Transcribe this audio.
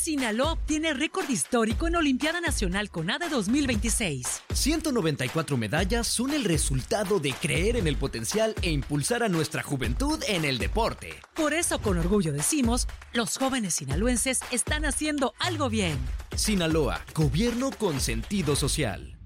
Sinaloa obtiene récord histórico en Olimpiada Nacional CONADE 2026. 194 medallas son el resultado de creer en el potencial e impulsar a nuestra juventud en el deporte. Por eso, con orgullo decimos, los jóvenes sinaloenses están haciendo algo bien. Sinaloa, gobierno con sentido social.